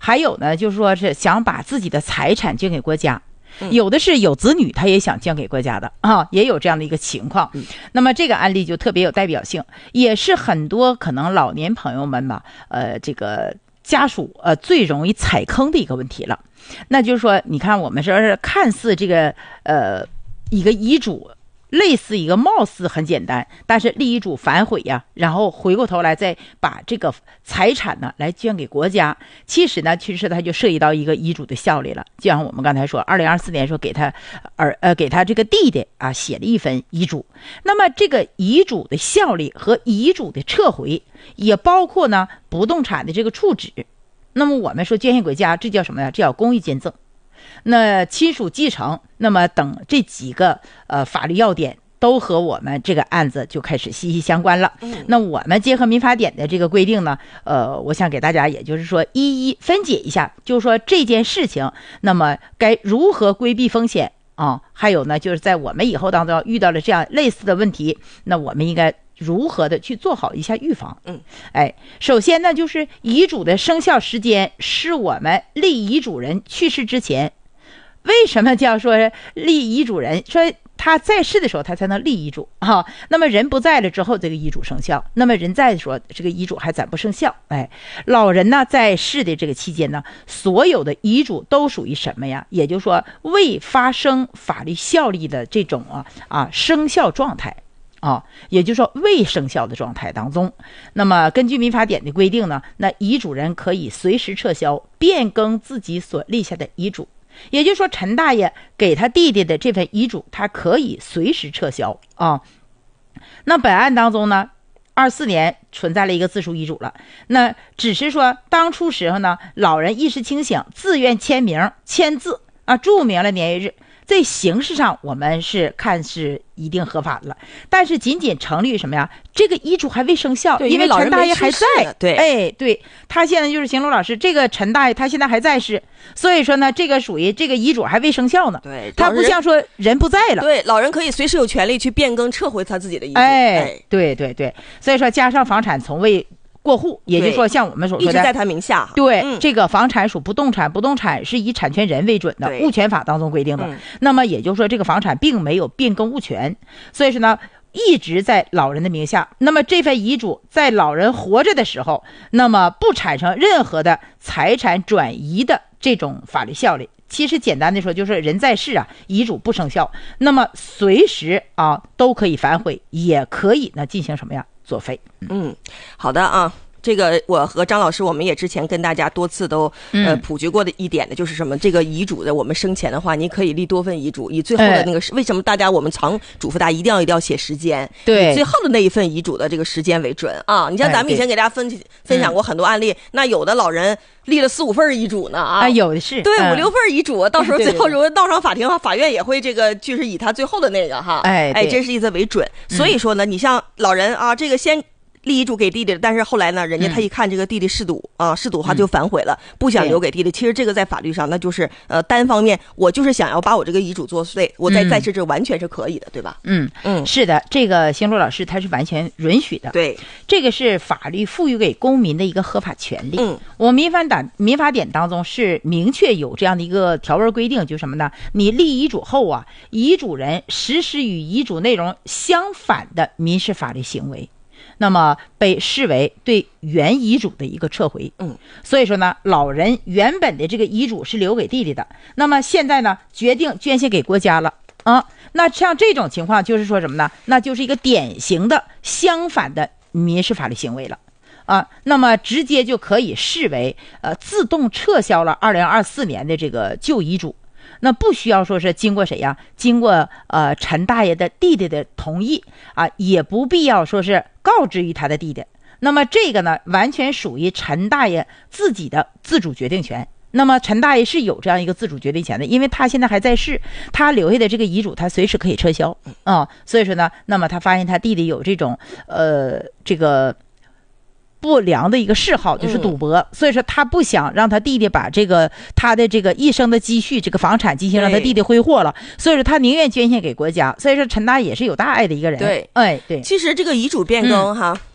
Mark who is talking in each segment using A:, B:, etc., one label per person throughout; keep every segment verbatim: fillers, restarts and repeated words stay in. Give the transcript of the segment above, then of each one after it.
A: 还有呢就是说是想把自己的财产捐给国家，有的是有子女他也想捐给国家的啊，也有这样的一个情况。那么这个案例就特别有代表性，也是很多可能老年朋友们吧，呃，这个家属呃最容易踩坑的一个问题了。那就是说，你看我们说是看似这个呃一个遗嘱。类似一个貌似很简单，但是立遗嘱反悔呀、啊，然后回过头来再把这个财产呢来捐给国家，其实呢，其实它就涉及到一个遗嘱的效力了。就像我们刚才说，二零二四年说给他儿呃给他这个弟弟啊写了一份遗嘱，那么这个遗嘱的效力和遗嘱的撤回，也包括呢不动产的这个处置。那么我们说捐献国家，这叫什么呀？这叫公益捐赠。那亲属继承，那么等这几个呃法律要点都和我们这个案子就开始息息相关了。那我们结合民法典的这个规定呢，呃，我想给大家也就是说一一分解一下，就是说这件事情，那么该如何规避风险啊？还有呢，就是在我们以后当中遇到了这样类似的问题，那我们应该如何的去做好一下预防？嗯，哎，首先呢，就是遗嘱的生效时间是我们立遗嘱人去世之前。为什么叫说立遗嘱人？说他在世的时候他才能立遗嘱啊，那么人不在了之后，这个遗嘱生效。那么人在的时候，这个遗嘱还暂不生效。哎，老人呢在世的这个期间呢，所有的遗嘱都属于什么呀？也就是说未发生法律效力的这种啊啊生效状态。啊，也就是说未生效的状态当中，那么根据民法典的规定呢，那遗嘱人可以随时撤销、变更自己所立下的遗嘱。也就是说，陈大爷给他弟弟的这份遗嘱，他可以随时撤销啊。那本案当中呢，二四年存在了一个自书遗嘱了，那只是说当初时候呢，老人意识清醒，自愿签名签字啊，注明了年月日。在形式上我们是看是一定合法了，但是仅仅成立什么呀？这个遗嘱还未生效，因为陈大爷还在。
B: 对，
A: 哎，对，他现在就是邢璐老师，这个陈大爷他现在还在世，所以说呢，这个属于这个遗嘱还未生效呢。
B: 对，
A: 他不像说人不在了。
B: 对，老人可以随时有权利去变更、撤回他自己的遗嘱。
A: 哎，哎对对对，所以说加上房产从未过户，也就是说像我们所说的
B: 一直在他名下。
A: 对、
B: 嗯、
A: 这个房产属不动产，不动产是以产权人为准的，物权法当中规定的、嗯、那么也就是说这个房产并没有变更物权，所以说呢一直在老人的名下。那么这份遗嘱在老人活着的时候，那么不产生任何的财产转移的这种法律效力。其实简单的说就是人在世啊，遗嘱不生效，那么随时啊都可以反悔，也可以呢进行什么呀作废。
B: 嗯，好的啊。这个我和张老师我们也之前跟大家多次都呃普及过的一点的就是什么，这个遗嘱的我们生前的话你可以立多份遗嘱，以最后的那个、哎、为什么大家我们常嘱咐大家一定要一定要写时间，
A: 对，
B: 以最后的那一份遗嘱的这个时间为准啊。你像咱们以前给大家分、哎、分享过很多案例、嗯、那有的老人立了四五份遗嘱呢啊，
A: 啊有的是
B: 对、
A: 嗯、
B: 五六份遗嘱，到时候最后如果闹上法庭的话，法院也会这个就是以他最后的那个哈，
A: 哎
B: 哎真是以此为准、嗯、所以说呢你像老人啊这个先立遗嘱给弟弟，但是后来呢人家他一看这个弟弟嗜赌、嗯、啊嗜赌他就反悔了、嗯、不想留给弟弟。其实这个在法律上那就是呃单方面我就是想要把我这个遗嘱作废，我在在世这完全是可以的、嗯、对吧？
A: 嗯嗯，是的，这个邢璐老师他是完全允许的。
B: 对，
A: 这个是法律赋予给公民的一个合法权利。
B: 嗯，
A: 我民法典民法典当中是明确有这样的一个条文规定，就是什么呢？你立遗嘱后啊，遗嘱人实施与遗嘱内容相反的民事法律行为，那么被视为对原遗嘱的一个撤回。
B: 嗯，
A: 所以说呢，老人原本的这个遗嘱是留给弟弟的，那么现在呢，决定捐献给国家了啊。那像这种情况，就是说什么呢？那就是一个典型的相反的民事法律行为了啊。那么直接就可以视为呃自动撤销了二零二四年的这个旧遗嘱。那不需要说是经过谁呀？经过呃陈大爷的弟弟的同意啊，也不必要说是告知于他的弟弟。那么这个呢，完全属于陈大爷自己的自主决定权。那么陈大爷是有这样一个自主决定权的，因为他现在还在世，他留下的这个遗嘱他随时可以撤销啊。所以说呢，那么他发现他弟弟有这种呃这个不良的一个嗜好，就是赌博、嗯、所以说他不想让他弟弟把这个他的这个一生的积蓄这个房产进行让他弟弟挥霍了，所以说他宁愿捐献给国家。所以说陈大也是有大爱的一个人。
B: 对，
A: 哎对，
B: 其实这个遗嘱变更、嗯、哈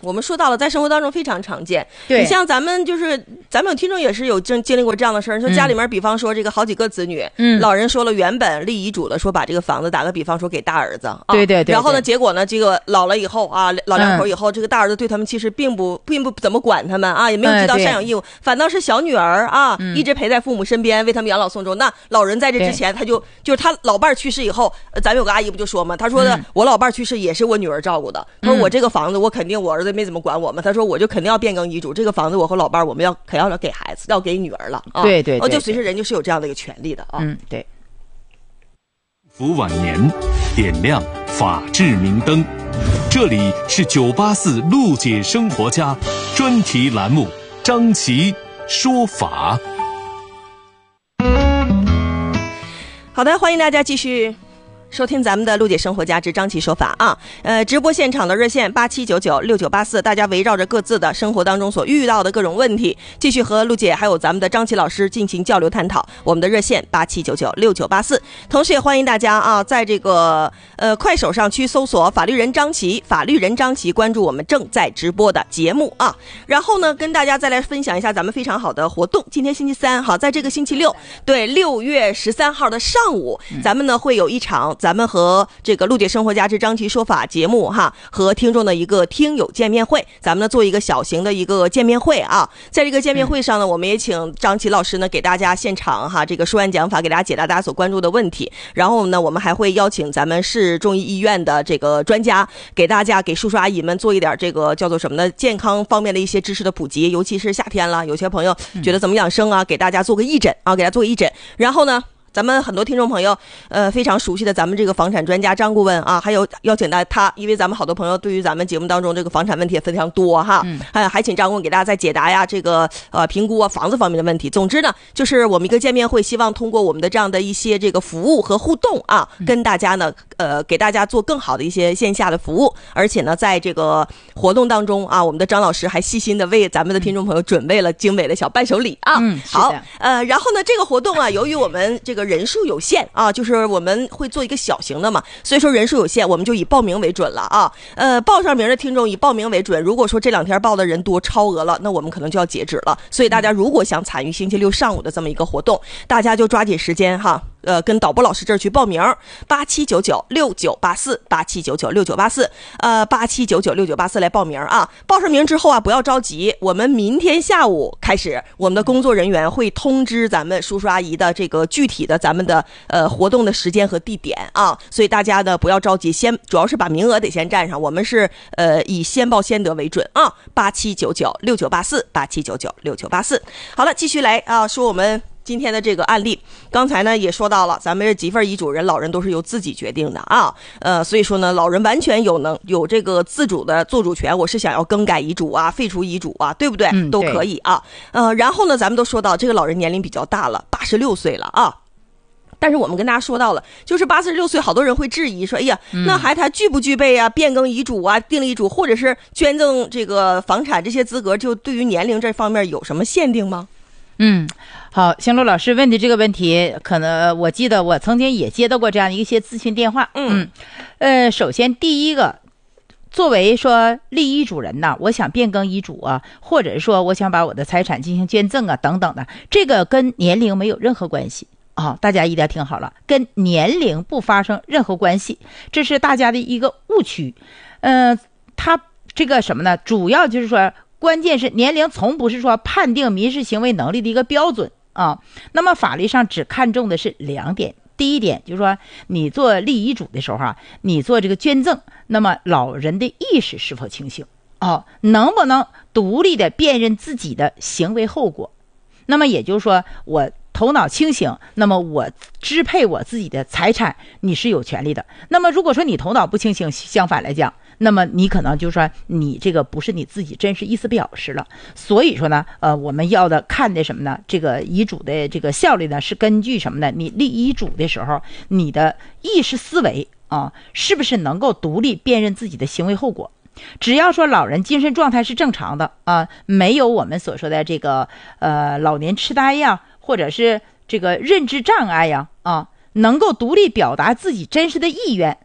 B: 我们说到了，在生活当中非常常见。
A: 对，
B: 你像咱们就是咱们有听众也是有经经历过这样的事儿，就家里面，比方说这个好几个子女，嗯，老人说了原本立遗嘱了，说把这个房子打个比方说给大儿子，啊、
A: 对对 对, 对。
B: 然后呢，结果呢，这个老了以后啊，老两口以后，嗯、这个大儿子对他们其实并不并不怎么管他们啊，也没有尽到赡养义务，嗯、反倒是小女儿啊、嗯，一直陪在父母身边，为他们养老送终。那老人在这之前，他就就是他老伴儿去世以后，咱们有个阿姨不就说嘛，她说的、嗯、我老伴儿去世也是我女儿照顾的，她说我这个房子我肯定我儿子没怎么管我们，她说我就肯定要变更遗嘱，这个房子我和老伴儿我们要可要给孩子，要给女儿了啊。
A: 对对 对, 对，
B: 哦，就随时人就是有这样的一个权利的啊。
A: 嗯，对。
C: 福晚年，点亮法治明灯。这里是九八四陆姐生活家专题栏目，张琪说法。
B: 好的，欢迎大家继续收听咱们的陆姐生活家之张琪说法啊，呃，直播现场的热线八七九九六九八四，大家围绕着各自的生活当中所遇到的各种问题，继续和陆姐还有咱们的张琪老师进行交流探讨。我们的热线八七九九六九八四，同时也欢迎大家啊，在这个呃快手上去搜索法律人张琪，法律人张琪，关注我们正在直播的节目啊。然后呢，跟大家再来分享一下咱们非常好的活动。今天星期三，好，在这个星期六，对，六月十三号的上午，咱们呢会有一场。咱们和这个陆姐生活家之张琪说法节目哈，和听众的一个听友见面会，咱们呢做一个小型的一个见面会啊。在这个见面会上呢，我们也请张琪老师呢给大家现场哈这个说完讲法，给大家解答大家所关注的问题。然后呢，我们还会邀请咱们市中医医院的这个专家，给大家给叔叔阿姨们做一点这个叫做什么呢？健康方面的一些知识的普及，尤其是夏天了，有些朋友觉得怎么养生啊，给大家做个义诊啊，给大家做个义诊。然后呢，咱们很多听众朋友，呃，非常熟悉的咱们这个房产专家张顾问啊，还有邀请到他，因为咱们好多朋友对于咱们节目当中这个房产问题也非常多哈，嗯，还还请张顾问给大家再解答呀这个呃评估啊房子方面的问题。总之呢，就是我们一个见面会，希望通过我们的这样的一些这个服务和互动啊，跟大家呢呃给大家做更好的一些线下的服务，而且呢，在这个活动当中啊，我们的张老师还细心的为咱们的听众朋友准备了精美的小伴手礼啊。
A: 嗯，
B: 好，呃，然后呢，这个活动啊，由于我们这个人数有限啊，就是我们会做一个小型的嘛，所以说人数有限，我们就以报名为准了啊。呃，报上名的听众以报名为准，如果说这两天报的人多超额了，那我们可能就要截止了。所以大家如果想参与星期六上午的这么一个活动，大家就抓紧时间哈。呃，跟导播老师这儿去报名，八七九九六九八四，八七九九六九八四，呃，八七九九六九八四来报名啊！报上名之后啊，不要着急，我们明天下午开始，我们的工作人员会通知咱们叔叔阿姨的这个具体的咱们的呃活动的时间和地点啊，所以大家呢不要着急，先主要是把名额得先占上，我们是呃以先报先得为准啊，八七九九六九八四，八七九九六九八四。好了，继续来啊，说我们今天的这个案例，刚才呢也说到了，咱们这几份遗嘱人老人都是由自己决定的啊，呃，所以说呢，老人完全有能有这个自主的做主权，我是想要更改遗嘱啊、废除遗嘱啊，对不对？
A: 嗯，
B: 都可以啊。呃，然后呢，咱们都说到这个老人年龄比较大了，八十六岁了啊。但是我们跟大家说到了，就是八十六岁，好多人会质疑说，哎呀，那还他具不具备啊变更遗嘱啊、订立遗嘱或者是捐赠这个房产这些资格，就对于年龄这方面有什么限定吗？
A: 嗯，好，香露老师问的这个问题，可能我记得我曾经也接到过这样一些咨询电话。嗯，呃，首先第一个，作为说立遗嘱人呐，我想变更遗嘱啊，或者说我想把我的财产进行捐赠啊等等的，这个跟年龄没有任何关系啊、哦，大家一定要听好了，跟年龄不发生任何关系，这是大家的一个误区。嗯、呃，它这个什么呢？主要就是说。关键是年龄从不是说判定民事行为能力的一个标准啊。那么法律上只看重的是两点。第一点就是说，你做立遗嘱的时候啊，你做这个捐赠，那么老人的意识是否清醒啊？能不能独立的辨认自己的行为后果？那么也就是说，我头脑清醒，那么我支配我自己的财产，你是有权利的。那么如果说你头脑不清醒，相反来讲，那么你可能就说你这个不是你自己真实意思表示了。所以说呢，呃，我们要的看的什么呢？这个遗嘱的这个效力呢，是根据什么呢？你立遗嘱的时候，你的意识思维啊，是不是能够独立辨认自己的行为后果？只要说老人精神状态是正常的啊，没有我们所说的这个呃老年痴呆呀，或者是这个认知障碍呀啊，能够独立表达自己真实的意愿，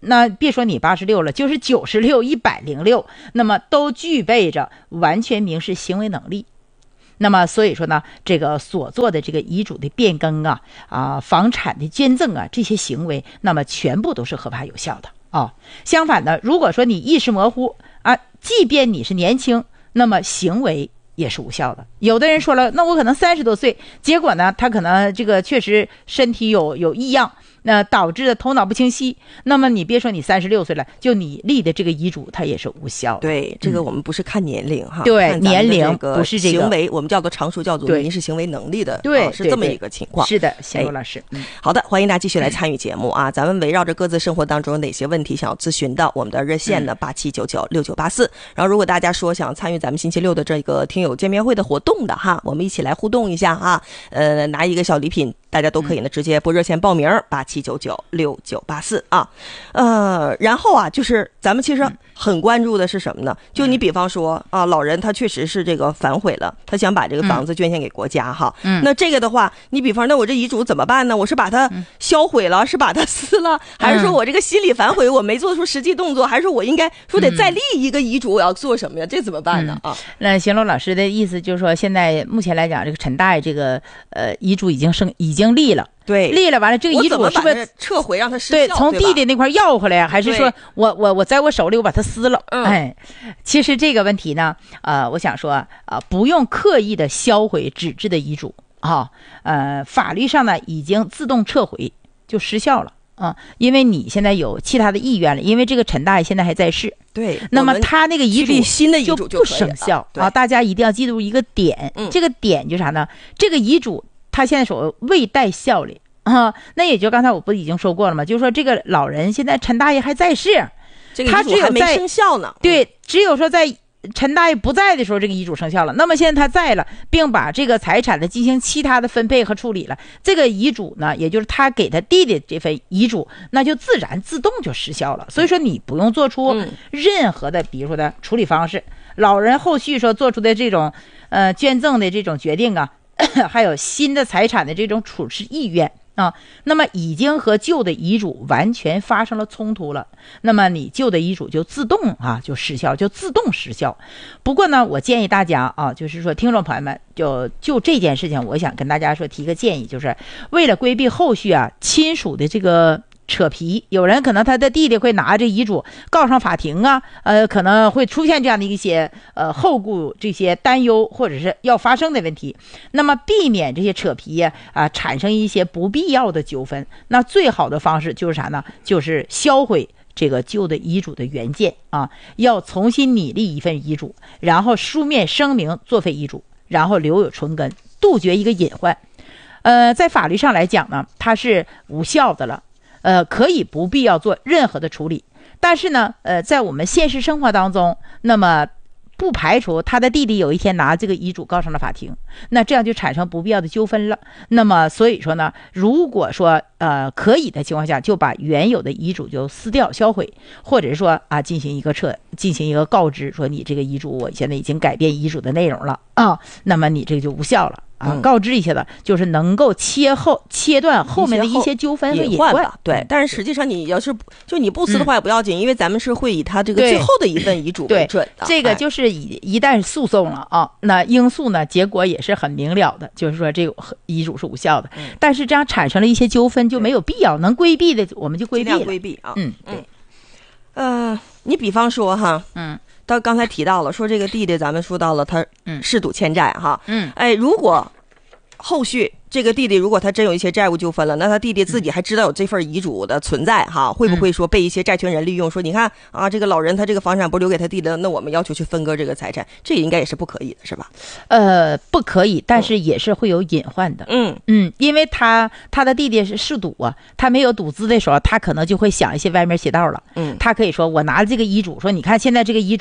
A: 那别说你八十六了，就是九十六、一百零六，那么都具备着完全民事行为能力。那么所以说呢，这个所做的这个遗嘱的变更啊、啊房产的捐赠啊这些行为，那么全部都是合法有效的啊、哦。相反呢，如果说你意识模糊啊，即便你是年轻，那么行为也是无效的。有的人说了，那我可能三十多岁，结果呢，他可能这个确实身体有有异样，那导致的头脑不清晰。那么你别说你三十六岁了，就你立的这个遗嘱，它也是无效的。
B: 对，这个我们不是看年龄、嗯、哈，
A: 对，年龄不是这个
B: 行为，我们叫做常说叫做民事行为能力的，
A: 对，
B: 啊、是这么一个情况。
A: 是的，谢罗老师、哎
B: 嗯。好的，欢迎大家继续来参与节目啊！咱们围绕着各自生活当中有哪些问题想要咨询的，我们的热线呢八七九九六九八四。然后如果大家说想参与咱们星期六的这个听友见面会的活动的哈，我们一起来互动一下哈，呃，拿一个小礼品。大家都可以呢，直接拨热线报名八七九九六九八四啊，呃，然后啊，就是咱们其实很关注的是什么呢？就你比方说啊，老人他确实是这个反悔了，他想把这个房子捐献给国家哈，嗯，那这个的话，你比方那我这遗嘱怎么办呢？我是把它销毁了，是把它撕了，还是说我这个心里反悔，我没做出实际动作，还是说我应该说得再立一个遗嘱，我要做什么呀？这怎么办呢？啊，
A: 那邢龙老师的意思就是说，现在目前来讲，这个陈大爷这个呃遗嘱已经生已经。立了，
B: 对，
A: 立了，完了，这个遗嘱是不是
B: 撤回让他失效？
A: 对，从弟弟那块要回来，还是说我我我在我手里我把它撕了？嗯，哎，其实这个问题呢，呃，我想说啊、呃，不用刻意的销毁纸质的遗嘱啊，呃，法律上呢已经自动撤回就失效了啊、嗯，因为你现在有其他的意愿了，因为这个陈大爷现在还在世，
B: 对，
A: 那么他那个遗嘱
B: 新的遗嘱
A: 就不生效啊，大家一定要记住一个点，
B: 嗯、
A: 这个点就是啥呢？这个遗嘱。他现在说未带效力啊，那也就刚才我不已经说过了吗？就是说这个老人现在陈大爷还在世，
B: 这个遗嘱还没生效呢。
A: 对，只有说在陈大爷不在的时候，这个遗嘱生效了。那么现在他在了，并把这个财产呢进行其他的分配和处理了，这个遗嘱呢，也就是他给他弟弟这份遗嘱，那就自然自动就失效了。所以说你不用做出任何的，比如说的处理方式，老人后续说做出的这种呃捐赠的这种决定啊。还有新的财产的这种处置意愿啊，那么已经和旧的遗嘱完全发生了冲突了，那么你旧的遗嘱就自动啊就失效，就自动失效。不过呢，我建议大家啊，就是说听众朋友们，就就这件事情，我想跟大家说提个建议，就是为了规避后续啊亲属的这个扯皮，有人可能他的弟弟会拿着遗嘱告上法庭啊，呃，可能会出现这样的一些呃后顾这些担忧或者是要发生的问题。那么避免这些扯皮啊、呃、产生一些不必要的纠纷，那最好的方式就是啥呢？就是销毁这个旧的遗嘱的原件啊，要重新拟立一份遗嘱，然后书面声明作废遗嘱，然后留有存根，杜绝一个隐患。呃，在法律上来讲呢，它是无效的了。呃，可以不必要做任何的处理，但是呢，呃，在我们现实生活当中，那么不排除他的弟弟有一天拿这个遗嘱告上了法庭，那这样就产生不必要的纠纷了。那么所以说呢，如果说呃可以的情况下，就把原有的遗嘱就撕掉销毁，或者是说啊进行一个撤，进行一个告知，说你这个遗嘱我现在已经改变遗嘱的内容了啊，那么你这个就无效了。啊，告知一些的，就是能够切后切断后面的一些纠纷和隐患
B: 吧。对，但是实际上你要是就你不撕的话也不要紧，嗯、因为咱们是会以他这个最后的一份遗嘱为准的。
A: 这个就是一一旦诉讼了啊，那应诉呢结果也是很明了的，就是说这个遗嘱是无效的。嗯、但是这样产生了一些纠纷就没有必要，能规避的我们就规避了。
B: 尽量规避啊。
A: 嗯，对。
B: 呃，你比方说哈，
A: 嗯。
B: 他刚才提到了说这个弟弟咱们说到了他嗜赌欠债哈，
A: 嗯，
B: 哎，如果后续这个弟弟如果他真有一些债务纠纷了，那他弟弟自己还知道有这份遗嘱的存在哈，会不会说被一些债权人利用，说你看啊，这个老人他这个房产不留给他弟弟，那我们要求去分割这个财产，这应该也是不可以的，是吧？
A: 呃，不可以，但是也是会有隐患的。
B: 嗯
A: 嗯，因为他他的弟弟是嗜赌啊，他没有赌资的时候，他可能就会想一些歪门邪道了。
B: 嗯，
A: 他可以说我拿了这个遗嘱，说你看现在这个遗嘱，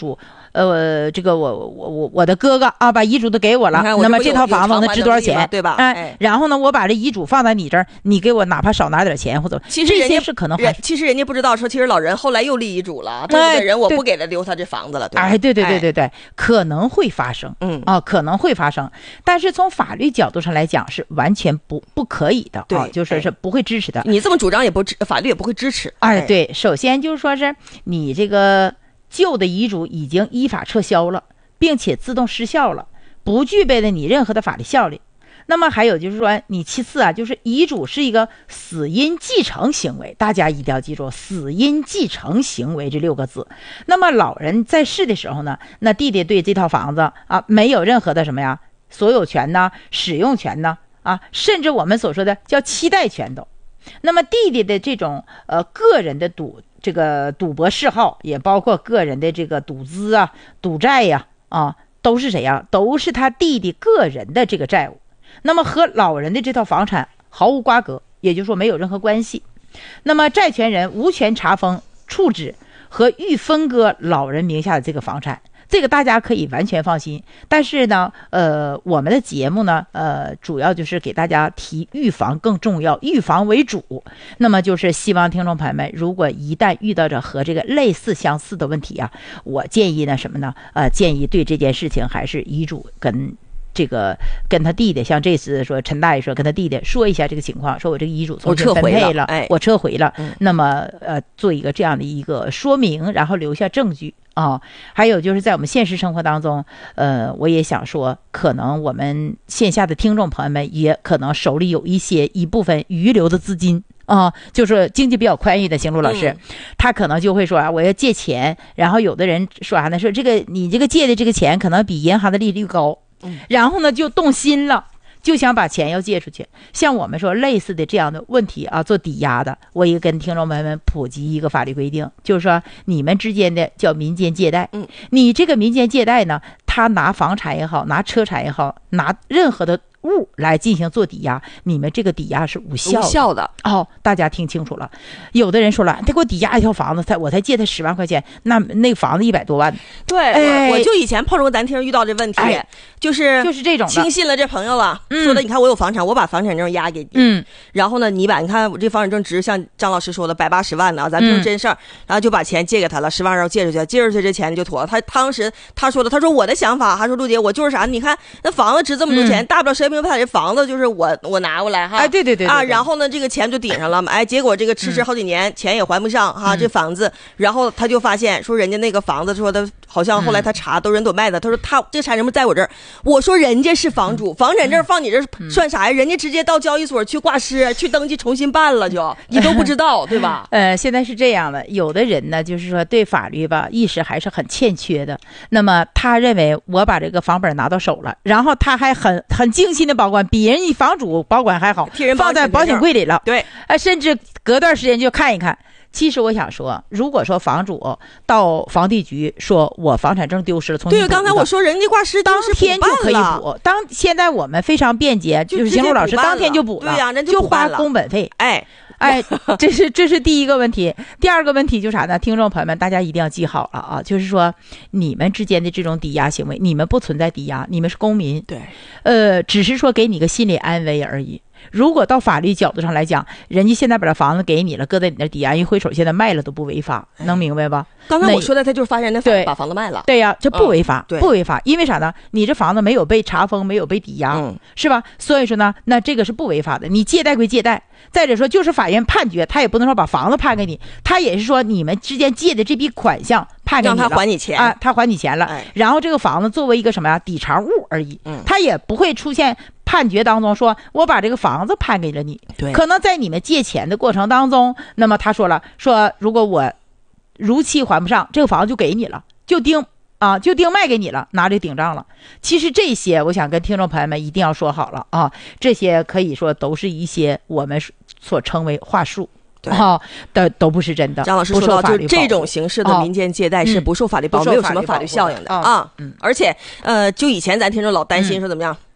A: 呃，这个我我我我的哥哥啊，把遗嘱都给我了，那么这套房子呢值多少钱，
B: 对吧？
A: 哎，然后呢，我把这遗嘱放在你这儿，你给我哪怕少拿点钱或者，
B: 其实
A: 这些是可能还，
B: 其实人家不知道说，其实老人后来又立遗嘱了，这个人我不给他留他这房子了，对吧？
A: 哎，对对对对对，可能会发生，
B: 嗯
A: 啊，可能会发生，但是从法律角度上来讲是完全不不可以的，啊，就是是不会支持的。
B: 你这么主张也不支，法律也不会支持。
A: 哎，对，首先就是说是你这个旧的遗嘱已经依法撤销了，并且自动失效了，不具备了你任何的法律效力。那么还有就是说，你其次啊，就是遗嘱是一个死因继承行为，大家一定要记住死因继承行为这六个字。那么老人在世的时候呢，那弟弟对这套房子啊没有任何的什么呀所有权呢、使用权呢啊，甚至我们所说的叫期待权都。那么弟弟的这种呃个人的赌这个赌博嗜好，也包括个人的这个赌资啊、赌债呀 啊, 啊，都是谁呀？都是他弟弟个人的这个债务。那么和老人的这套房产毫无瓜葛，也就是说没有任何关系。那么债权人无权查封、处置和预分割老人名下的这个房产。这个大家可以完全放心，但是呢，呃，我们的节目呢，呃，主要就是给大家提预防更重要，预防为主。那么就是希望听众朋友们，如果一旦遇到着和这个类似相似的问题啊，我建议呢什么呢？呃，建议对这件事情还是遗嘱跟这个跟他弟弟，像这次说陈大爷说跟他弟弟说一下这个情况，说我这个遗嘱重新分配了，
B: 哎，
A: 我撤回了，
B: 嗯、
A: 那么呃做一个这样的一个说明，然后留下证据。啊、哦，还有就是在我们现实生活当中，呃，我也想说，可能我们线下的听众朋友们也可能手里有一些一部分余留的资金啊、呃，就是经济比较宽裕的邢路老师、嗯，他可能就会说啊，我要借钱，然后有的人说啥呢？说这个你这个借的这个钱可能比银行的利率高，嗯，然后呢就动心了。就想把钱要借出去，像我们说类似的这样的问题啊，做抵押的，我也跟听众朋友们普及一个法律规定，就是说你们之间的叫民间借贷，
B: 嗯，
A: 你这个民间借贷呢，他拿房产也好，拿车产也好，拿任何的物来进行做抵押，你们这个抵押是无效的。
B: 无效的
A: 哦，大家听清楚了。有的人说了，他给我抵押一套房子，才我才借他十万块钱，那那个房子一百多万。
B: 对，
A: 哎、
B: 我, 我就以前碰着过难听遇到这问题，哎、就是
A: 就是这种
B: 轻信了这朋友了，
A: 嗯、
B: 说的你看我有房产，我把房产证押给你，
A: 嗯，
B: 然后呢，你把你看我这房产证值像张老师说的百八十万呢，咱不是真事儿、嗯，然后就把钱借给他了，十万然后借出去，借出去这钱就妥了。他当时他说的，他说我的想法，他说陆姐，我就是啥，你看那房子值这么多钱，嗯、大不了谁也没有把这房子。就是我我拿过来哈，
A: 哎对对 对, 对, 对
B: 啊，然后呢这个钱就顶上了嘛，哎，结果这个迟迟好几年、嗯、钱也还不上哈、啊，这房子，然后他就发现说人家那个房子说的好像后来他查都人都卖的，他说他这个产证在我这儿，我说人家是房主，房产证放你这儿算啥呀？人家直接到交易所去挂失去登记重新办了就，你都不知道对吧？
A: 呃，现在是这样的，有的人呢就是说对法律吧意识还是很欠缺的，那么他认为我把这个房本拿到手了，然后他还很很精心的保管，比人房主保管还好，放在保险柜里了。
B: 对，
A: 呃，甚至隔段时间就看一看。其实我想说，如果说房主到房地局说我房产证丢失了，重新补，
B: 对，刚才我说人家挂失，
A: 当天就可以补。当现在我们非常便捷，就是邢路老师当天就补了，
B: 对呀，人
A: 就花工本费。
B: 哎。
A: 哎，这是这是第一个问题。第二个问题就是啥呢？听众朋友们，大家一定要记好了啊！就是说，你们之间的这种抵押行为，你们不存在抵押，你们是公民。
B: 对，
A: 呃，只是说给你个心理安慰而已。如果到法律角度上来讲，人家现在把这房子给你了，搁在你那抵押，人回手现在卖了都不违法，能明白吧？
B: 刚才我说的，他就是发现人家把房子卖了。
A: 对呀、啊，这不违法、
B: 嗯，
A: 不违法，因为啥呢？你这房子没有被查封，没有被抵押，
B: 嗯、
A: 是吧？所以说呢，那这个是不违法的。你借贷归借贷，再者说就是法院判决，他也不能说把房子判给你，他也是说你们之间借的这笔款项判给你了，
B: 让他还你钱
A: 啊，他还你钱了、
B: 哎。
A: 然后这个房子作为一个什么呀抵偿物而已，
B: 嗯，
A: 他也不会出现判决当中说我把这个房子判给了你。
B: 对，
A: 可能在你们借钱的过程当中，那么他说了，说如果我如期还不上，这个房子就给你了，就定啊，就定卖给你了，拿着顶账了。其实这些，我想跟听众朋友们一定要说好了啊，这些可以说都是一些我们所称为话术。
B: 对
A: 啊，的都不是真的。
B: 张老师说到，就这种形式的民间借贷是不受法律保护，没有什么法律效应的啊。嗯，而且呃，就以前咱听众老担心说怎么样。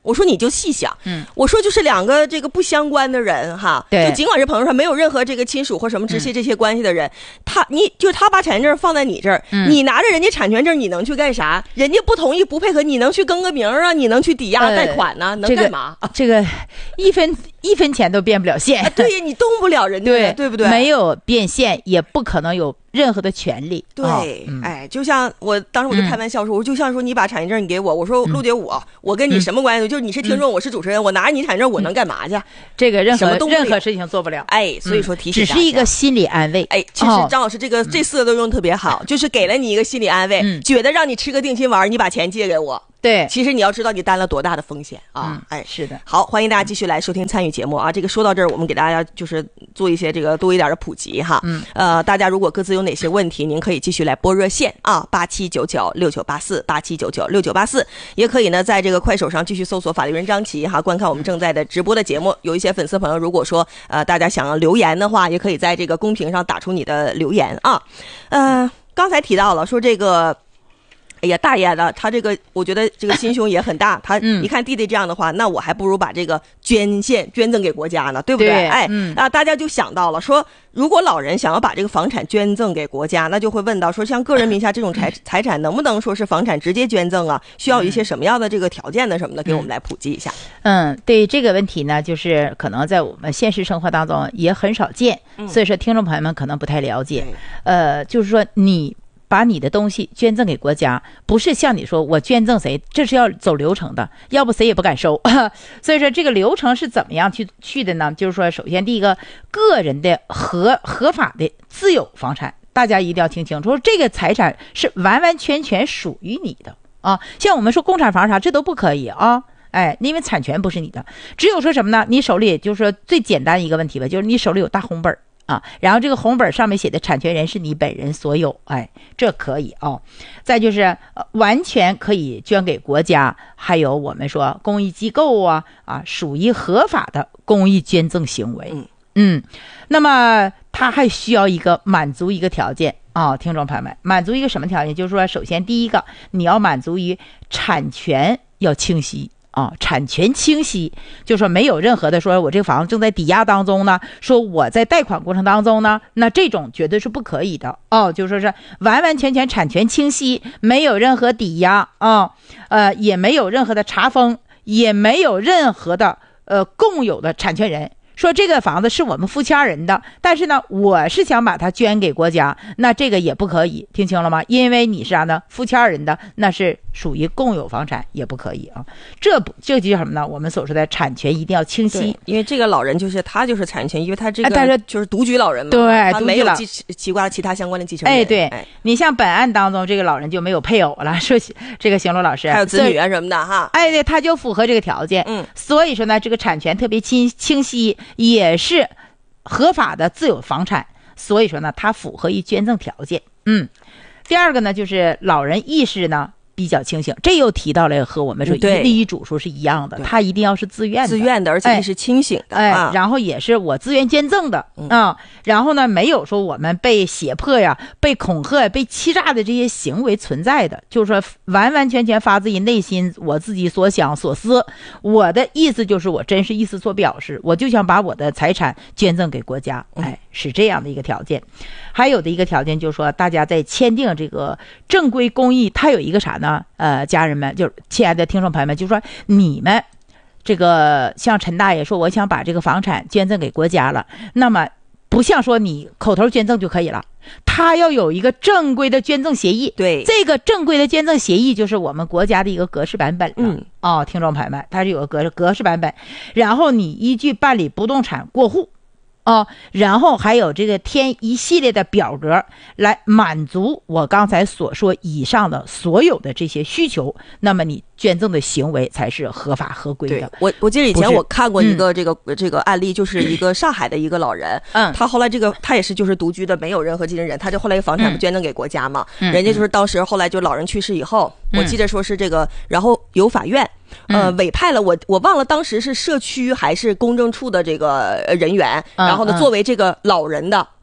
B: 我说你就细想，
A: 嗯，
B: 我说就是两个这个不相关的人哈，
A: 对，
B: 就尽管是朋友上没有任何这个亲属或什么直系这些关系的人，嗯、他你就他把产权证放在你这儿，嗯、你拿着人家产权证，你能去干啥？人家不同意不配合，你能去更个名啊？你能去抵押贷款呢？呃、能干嘛？
A: 这个、这个、一分一分钱都变不了现，
B: 啊、对呀，你动不了人家，对对不对？
A: 没有变现，也不可能有任何的权利。
B: 对，
A: 哦
B: 嗯、哎，就像我当时我就开玩笑说，嗯、我就像说你把产权证你给我，我说陆姐我、嗯、我跟你什么关系？就是你是听众，嗯、我是主持人，我拿着你产权证我能干嘛去？
A: 这个任何
B: 什么
A: 任何事情做不了。
B: 哎，所以说提醒大家、
A: 嗯、只是一个心理安慰。
B: 哎，其实张老师这个、哦、这四个都用特别好，就是给了你一个心理安慰，嗯、觉得让你吃个定心丸，你把钱借给我。
A: 对，
B: 其实你要知道你担了多大的风险啊！
A: 嗯、哎，是的。
B: 好，欢迎大家继续来收听参与节目啊！这个说到这儿，我们给大家就是做一些这个多一点的普及哈。
A: 嗯。
B: 呃，大家如果各自有哪些问题，您可以继续来拨热线啊，八七九九六九八四，八七九九六九八四，也可以呢在这个快手上继续搜索法律人张琪哈，观看我们正在的直播的节目。有一些粉丝朋友，如果说呃大家想要留言的话，也可以在这个公屏上打出你的留言啊。呃，刚才提到了说这个。哎呀，大爷的，他这个我觉得这个心胸也很大。他一看弟弟这样的话，嗯、那我还不如把这个捐献捐赠给国家呢，对不对？
A: 对
B: 哎，
A: 嗯、
B: 啊，大家就想到了说，如果老人想要把这个房产捐赠给国家，那就会问到说，像个人名下这种财财产能不能说是房产直接捐赠啊？需要一些什么样的这个条件的什么的，给我们来普及一下。
A: 嗯，对这个问题呢，就是可能在我们现实生活当中也很少见，
B: 嗯、
A: 所以说听众朋友们可能不太了解。呃，就是说你。把你的东西捐赠给国家，不是像你说我捐赠谁，这是要走流程的，要不谁也不敢收。所以说这个流程是怎么样去去的呢？就是说，首先第一个，个人的合合法的自有房产，大家一定要听清楚，说这个财产是完完全全属于你的啊。像我们说共产房啥，这都不可以啊。哎，因为产权不是你的，只有说什么呢？你手里就是说最简单一个问题吧，就是你手里有大红本啊，然后这个红本上面写的产权人是你本人所有，哎，这可以啊。再就是、呃、完全可以捐给国家，还有我们说公益机构啊啊，属于合法的公益捐赠行为。
B: 嗯
A: 嗯，那么它还需要一个满足一个条件啊，听众朋友们，满足一个什么条件？就是说，首先第一个，你要满足于产权要清晰。啊，产权清晰，就说没有任何的说我这个房子正在抵押当中呢，说我在贷款过程当中呢，那这种绝对是不可以的哦，就说是完完全全产权清晰，没有任何抵押啊，呃，也没有任何的查封，也没有任何的呃共有的产权人。说这个房子是我们夫妻二人的，但是呢，我是想把它捐给国家，那这个也不可以，听清了吗？因为你是啥呢？夫妻二人的，那是属于共有房产，也不可以啊。这不，这就叫什么呢？我们所说的产权一定要清晰，
B: 因为这个老人就是他就是产权，因为他这个
A: 但是
B: 就是独居老人嘛，
A: 对，
B: 他没有继其他其他相关的继承人。
A: 哎，对，
B: 哎、
A: 你像本案当中这个老人就没有配偶了，说这个邢罗老师
B: 还有子女啊什么的哈，
A: 哎，对，他就符合这个条件，
B: 嗯，
A: 所以说呢，这个产权特别清清晰，也是合法的自有房产，所以说呢，它符合于捐赠条件。嗯，第二个呢，就是老人意识呢比较清醒，这又提到了和我们说利益主说是一样的，他一定要是自愿的，
B: 自愿的，而且是清醒的，
A: 哎，
B: 啊、
A: 然后也是我自愿捐赠的啊、
B: 嗯
A: 嗯，然后呢，没有说我们被胁迫呀、被恐吓呀、被欺诈的这些行为存在的，就是说完完全全发自于内心，我自己所想所思，我的意思就是我真实意思所表示，我就想把我的财产捐赠给国家，哎，是这样的一个条件。还有的一个条件就是说，大家在签订这个正规公益，它有一个啥呢？呃，家人们，就是亲爱的听众朋友们，就是说你们这个像陈大爷说，我想把这个房产捐赠给国家了，那么不像说你口头捐赠就可以了，他要有一个正规的捐赠协议。
B: 对，
A: 这个正规的捐赠协议就是我们国家的一个格式版本。
B: 嗯，
A: 哦，听众朋友们，它是有个格格式版本，然后你依据办理不动产过户。哦，然后还有这个填一系列的表格来满足我刚才所说以上的所有的这些需求，那么你捐赠的行为才是合法合规的。
B: 我我记得以前我看过一个这个、嗯、这个案例，就是一个上海的一个老人，
A: 嗯，
B: 他后来这个他也是就是独居的，没有任何继承人，他就后来房产不捐赠给国家嘛，
A: 嗯、
B: 人家就是当时后来就老人去世以后，嗯、我记得说是这个，然后由法院。呃，委派了我，我忘了当时是社区还是公证处的这个人员，
A: 嗯、
B: 然后呢，作为这个老人的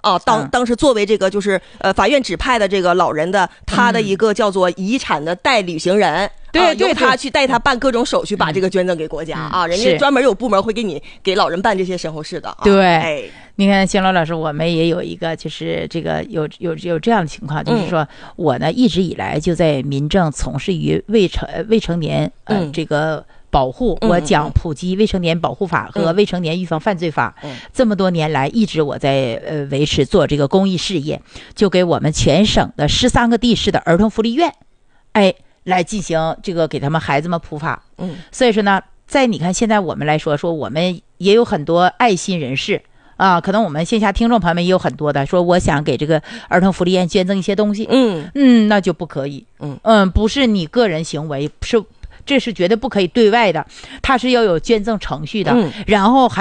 B: 啊，当当时作为这个就是呃法院指派的这个老人的他的一个叫做遗产的代履行人。
A: 对对，
B: 由他去带他办各种手续，把这个捐赠给国家啊！人家专门有部门会给你给老人办这些身后事的。
A: 对，
B: 哎，
A: 你看邢老老师，我们也有一个，就是这个有有有这样的情况，就是说我呢一直以来就在民政从事于未成未成年呃这个保护，我讲普及未成年保护法和未成年预防犯罪法，这么多年来一直我在呃维持做这个公益事业，就给我们全省的十三个地市的儿童福利院，哎。来进行这个给他们孩子们普法，
B: 嗯，
A: 所以说呢，在你看现在我们来说，说我们也有很多爱心人士啊，可能我们线下听众朋友们也有很多的说，我想给这个儿童福利院捐赠一些东西，
B: 嗯
A: 嗯，那就不可以，
B: 嗯
A: 嗯，不是你个人行为，是这是绝对不可以对外的，它是要有捐赠程序的，
B: 嗯，
A: 然后还。